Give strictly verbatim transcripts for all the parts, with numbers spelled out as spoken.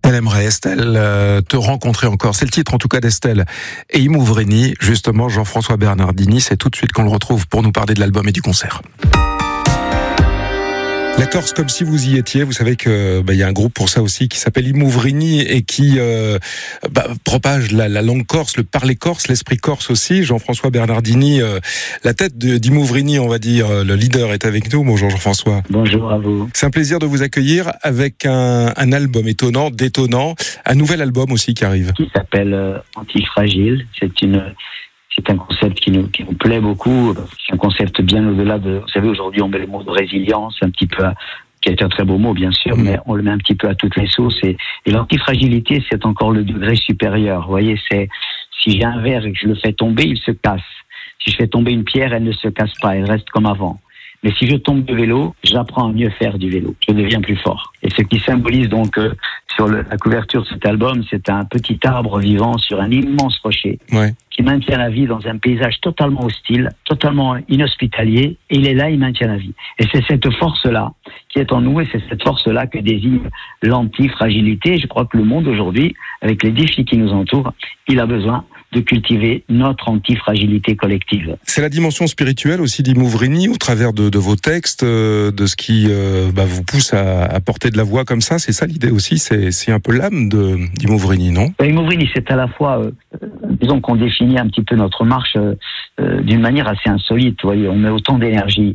Elle aimerait, Estelle, euh, te rencontrer encore. C'est le titre, en tout cas, d'Estelle et Imouvrini. Justement, Jean-François Bernardini, c'est tout de suite qu'on le retrouve pour nous parler de l'album et du concert. La Corse, comme si vous y étiez. Vous savez que bah, y a un groupe pour ça aussi qui s'appelle Imouvrini et qui euh, bah, propage la, la langue corse, le parler corse, l'esprit corse aussi. Jean-François Bernardini, euh, la tête de, d'Imouvrini, on va dire, le leader est avec nous. Bonjour Jean-François. Bonjour à vous. C'est un plaisir de vous accueillir avec un, un album étonnant, détonnant, un nouvel album aussi qui arrive. Qui s'appelle euh, Antifragile. C'est une C'est un concept qui nous, qui nous plaît beaucoup. C'est un concept bien au-delà de... Vous savez, aujourd'hui, on met le mot de résilience un petit peu, à, qui est un très beau mot, bien sûr, mmh. mais on le met un petit peu à toutes les sauces. Et, et l'antifragilité, c'est encore le degré supérieur. Vous voyez, c'est si j'ai un verre et que je le fais tomber, il se casse. Si je fais tomber une pierre, elle ne se casse pas, elle reste comme avant. Mais si je tombe de vélo, j'apprends à mieux faire du vélo. Je deviens plus fort. Et ce qui symbolise donc euh, sur le, la couverture de cet album, c'est un petit arbre vivant sur un immense rocher ouais. qui maintient la vie dans un paysage totalement hostile, totalement inhospitalier. Et il est là, il maintient la vie. Et c'est cette force-là qui est en nous et c'est cette force-là que désigne l'antifragilité. Je crois que le monde aujourd'hui, avec les défis qui nous entourent, il a besoin de cultiver notre antifragilité collective. C'est la dimension spirituelle aussi d'Imouvrini au travers de, de vos textes, euh, de ce qui euh, bah, vous pousse à, à porter de la voix comme ça. C'est ça l'idée aussi, c'est, c'est un peu l'âme de, d'Imouvrini, non ? bah, Imouvrini, c'est à la fois, euh, disons qu'on définit un petit peu notre marche euh, euh, d'une manière assez insolite. Vous voyez, on met autant d'énergie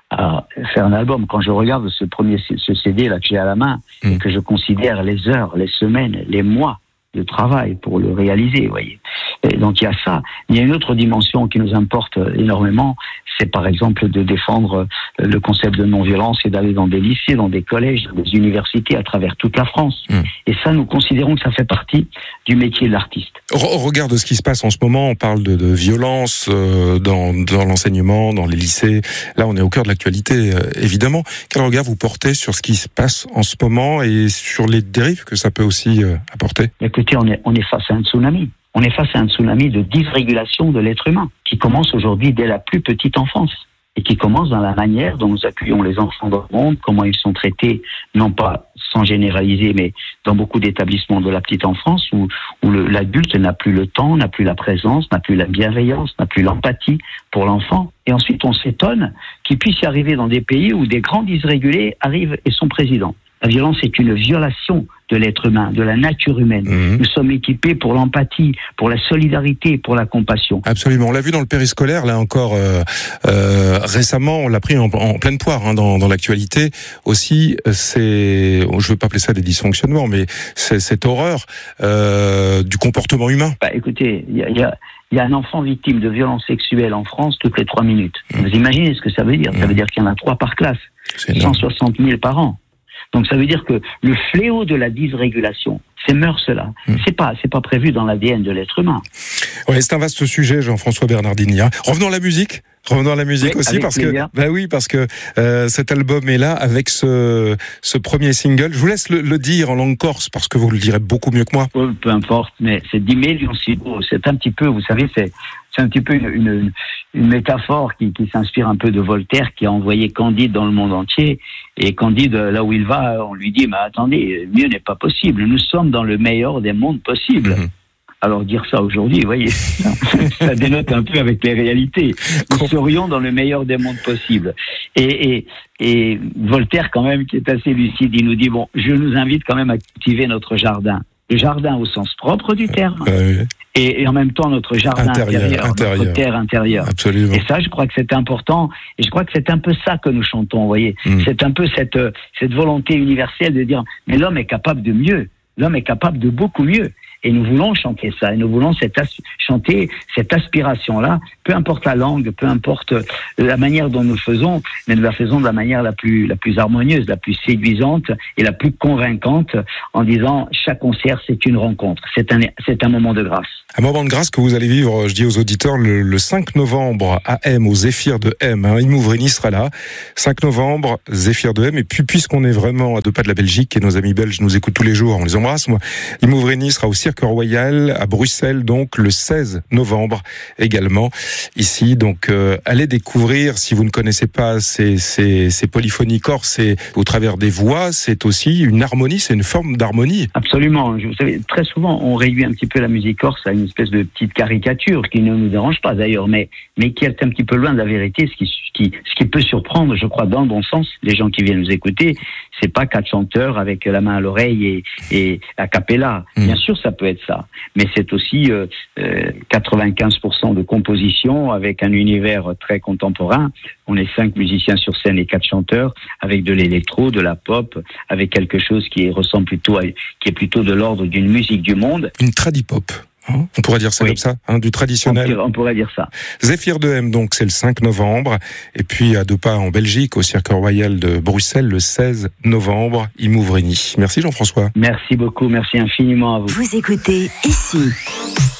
à faire un album. Quand je regarde ce premier ce C D là que j'ai à la main, mmh. et que je considère les heures, les semaines, les mois de travail pour le réaliser, vous voyez. Et donc il y a ça. Il y a une autre dimension qui nous importe énormément, c'est par exemple de défendre le concept de non-violence et d'aller dans des lycées, dans des collèges, dans des universités à travers toute la France. Mmh. Et ça, nous considérons que ça fait partie du métier de l'artiste. Au regard de ce qui se passe en ce moment, on parle de, de violence euh, dans, dans l'enseignement, dans les lycées. Là, on est au cœur de l'actualité, euh, évidemment. Quel regard vous portez sur ce qui se passe en ce moment et sur les dérives que ça peut aussi euh, apporter ? Écoutez, on est, on est face à un tsunami. On est face à un tsunami de dysrégulation de l'être humain qui commence aujourd'hui dès la plus petite enfance et qui commence dans la manière dont nous accueillons les enfants dans le monde, comment ils sont traités, non pas sans généraliser, mais dans beaucoup d'établissements de la petite enfance où, où le, l'adulte n'a plus le temps, n'a plus la présence, n'a plus la bienveillance, n'a plus l'empathie pour l'enfant. Et ensuite, on s'étonne qu'il puisse y arriver dans des pays où des grands dysrégulés arrivent et sont présidents. La violence est une violation de l'être humain, de la nature humaine. Mmh. Nous sommes équipés pour l'empathie, pour la solidarité, pour la compassion. Absolument. On l'a vu dans le périscolaire, là encore, euh, euh, récemment, on l'a pris en, en pleine poire hein, dans, dans l'actualité. Aussi, c'est, je ne veux pas appeler ça des dysfonctionnements, mais c'est cette horreur euh, du comportement humain. Bah, écoutez, il y a... Y a... Il y a un enfant victime de violences sexuelles en France toutes les trois minutes. Mmh. Vous imaginez ce que ça veut dire ? Mmh. Ça veut dire qu'il y en a trois par classe. C'est cent soixante mille par an. Donc ça veut dire que le fléau de la dysrégulation, ces mœurs-là, mmh. c'est pas, c'est pas prévu dans l'A D N de l'être humain. Ouais, c'est un vaste sujet, Jean-François Bernardini. Hein. Revenons à la musique. Revenons à la musique oui, aussi parce plaisir. que, bah oui, parce que euh, cet album est là avec ce ce premier single. Je vous laisse le, le dire en langue corse parce que vous le direz beaucoup mieux que moi. Oui, peu importe, mais c'est dix millions sibo. C'est un petit peu, vous savez, c'est c'est un petit peu une une, une métaphore qui qui s'inspire un peu de Voltaire qui a envoyé Candide dans le monde entier. Et Candide, là où il va, on lui dit, mais attendez, mieux n'est pas possible. Nous sommes dans le meilleur des mondes possibles. Mmh. Alors dire ça aujourd'hui, vous voyez, ça, ça dénote un peu avec les réalités. Nous serions dans le meilleur des mondes possibles. Et, et, et Voltaire, quand même, qui est assez lucide, il nous dit, bon, je nous invite quand même à cultiver notre jardin. Le jardin au sens propre du terme. Euh, oui. et, et en même temps notre jardin intérieur, intérieur, intérieur, notre terre intérieure. Absolument. Et ça, je crois que c'est important. Et je crois que c'est un peu ça que nous chantons, vous voyez. Mm. C'est un peu cette, cette volonté universelle de dire, mais l'homme est capable de mieux. L'homme est capable de beaucoup mieux. Et nous voulons chanter ça, et nous voulons cette as- chanter cette aspiration-là, peu importe la langue, peu importe la manière dont nous le faisons, mais nous la faisons de la manière la plus, la plus harmonieuse, la plus séduisante et la plus convaincante, en disant chaque concert c'est une rencontre, c'est un, c'est un moment de grâce. Un moment de grâce que vous allez vivre, je dis aux auditeurs, le, le cinq novembre à M, au Zéphyr de M. Hein, Imouvrini sera là. cinq novembre, Zéphyr de M. Et puis, puisqu'on est vraiment à deux pas de la Belgique, et nos amis belges nous écoutent tous les jours, on les embrasse, moi, Imouvrini sera au Cirque Cirque Royal à Bruxelles, donc le seize novembre également. Ici, donc, euh, allez découvrir, si vous ne connaissez pas ces, ces, ces polyphonies corses, c'est au travers des voix, c'est aussi une harmonie, c'est une forme d'harmonie. Absolument. Vous savez, très souvent, on réduit un petit peu la musique corse à une espèce de petite caricature qui ne nous dérange pas d'ailleurs, mais, mais qui est un petit peu loin de la vérité, ce qui, ce qui, ce qui peut surprendre, je crois, dans le bon sens, les gens qui viennent nous écouter. C'est pas quatre chanteurs avec la main à l'oreille et, et a cappella. Mmh. Bien sûr, ça peut être ça. Mais c'est aussi euh, euh, quatre-vingt-quinze pour cent de composition avec un univers très contemporain. On est cinq musiciens sur scène et quatre chanteurs avec de l'électro, de la pop, avec quelque chose qui ressemble plutôt à, qui est plutôt de l'ordre d'une musique du monde. Une tradipop. Hein, on pourrait dire ça oui. comme ça, hein, du traditionnel. On, on pourrait dire ça. Zéphyr de M, donc c'est le cinq novembre, et puis à deux pas en Belgique, au Cirque Royal de Bruxelles, le seize novembre, Imouvrini. Merci Jean-François. Merci beaucoup, merci infiniment à vous. Vous écoutez Ici.